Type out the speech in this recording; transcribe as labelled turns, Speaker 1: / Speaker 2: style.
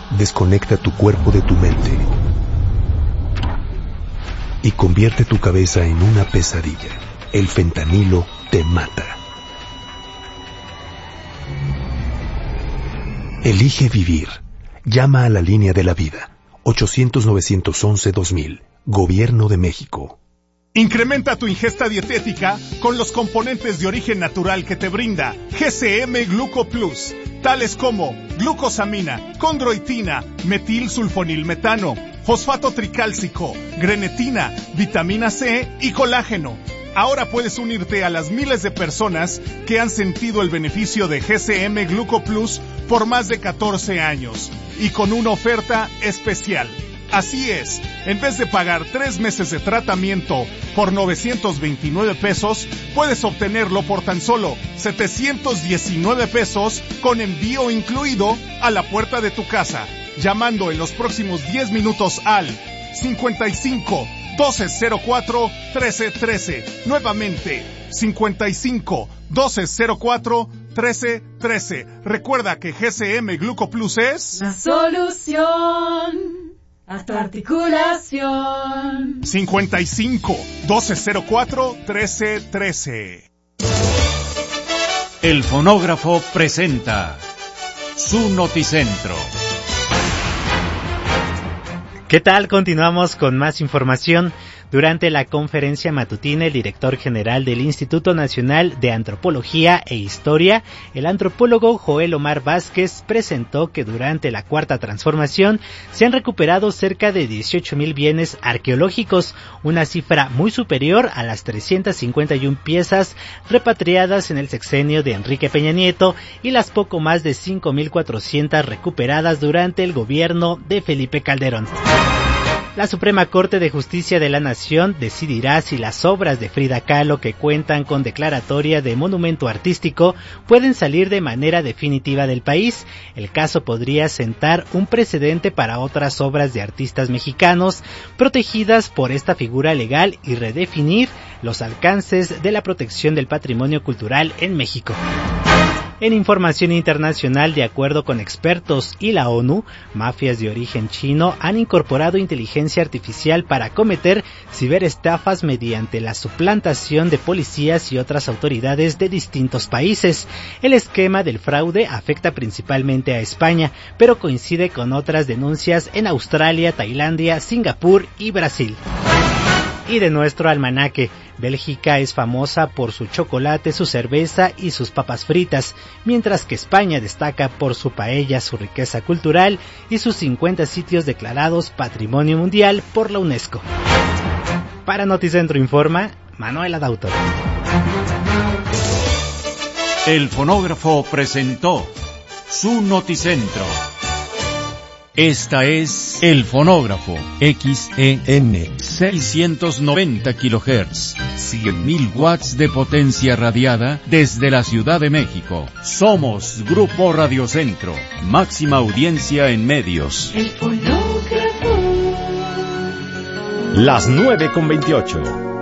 Speaker 1: desconecta tu cuerpo de tu mente y convierte tu cabeza en una pesadilla. El fentanilo te mata. Elige vivir. Llama a la línea de la vida. 800-911-2000. Gobierno de México.
Speaker 2: Incrementa tu ingesta dietética con los componentes de origen natural que te brinda GCM Gluco Plus, tales como glucosamina, condroitina, metilsulfonilmetano, fosfato tricálcico, grenetina, vitamina C y colágeno. Ahora puedes unirte a las miles de personas que han sentido el beneficio de GCM Gluco Plus por más de 14 años y con una oferta especial. Así es, en vez de pagar 3 meses de tratamiento por 929 pesos, puedes obtenerlo por tan solo 719 pesos con envío incluido a la puerta de tu casa, llamando en los próximos 10 minutos al 55 1204 1313. Nuevamente, 55 1204 1313. Recuerda que GCM Gluco Plus es
Speaker 3: la solución a tu articulación.
Speaker 2: 55 1204 1313.
Speaker 4: El fonógrafo presenta su Noticentro.
Speaker 5: ¿Qué tal? Continuamos con más información. Durante la conferencia matutina, el director general del Instituto Nacional de Antropología e Historia, el antropólogo Joel Omar Vázquez, presentó que durante la Cuarta Transformación se han recuperado cerca de 18,000 bienes arqueológicos, una cifra muy superior a las 351 piezas repatriadas en el sexenio de Enrique Peña Nieto y las poco más de 5,400 recuperadas durante el gobierno de Felipe Calderón. La Suprema Corte de Justicia de la Nación decidirá si las obras de Frida Kahlo que cuentan con declaratoria de monumento artístico pueden salir de manera definitiva del país. El caso podría sentar un precedente para otras obras de artistas mexicanos protegidas por esta figura legal y redefinir los alcances de la protección del patrimonio cultural en México. En información internacional, de acuerdo con expertos y la ONU, mafias de origen chino han incorporado inteligencia artificial para cometer ciberestafas mediante la suplantación de policías y otras autoridades de distintos países. El esquema del fraude afecta principalmente a España, pero coincide con otras denuncias en Australia, Tailandia, Singapur y Brasil. Y de nuestro almanaque, Bélgica es famosa por su chocolate, su cerveza y sus papas fritas, mientras que España destaca por su paella, su riqueza cultural y sus 50 sitios declarados Patrimonio Mundial por la UNESCO. Para Noticentro informa Manuela Dautor.
Speaker 4: El fonógrafo presentó su Noticentro. Esta es El Fonógrafo, XEN 690 kHz, 100.000 watts de potencia radiada desde la Ciudad de México. Somos Grupo Radiocentro, máxima audiencia en medios.
Speaker 3: El fonógrafo.
Speaker 6: Las 9:28.